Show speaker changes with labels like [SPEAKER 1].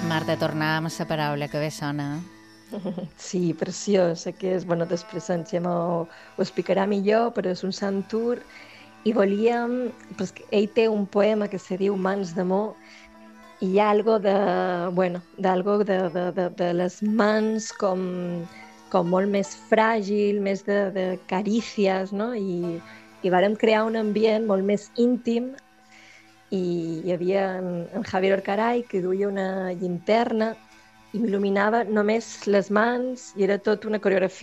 [SPEAKER 1] Marta, tornàvem a la paraula que bé sona.
[SPEAKER 2] Sí, preciós. Aquest, bueno, després en Xema ho explicarà millor, però és un sant tour i volíem, pues, que ell té un poema que se diu Mans d'amor i hi ha algo de, bueno, d'algo de les mans com molt més fràgil, més de carícies, no? I vàrem crear un ambient molt més íntim i hi havia en Javier Orcaray que duia una llinterna i m'il·luminava només les mans i era tot una coreografia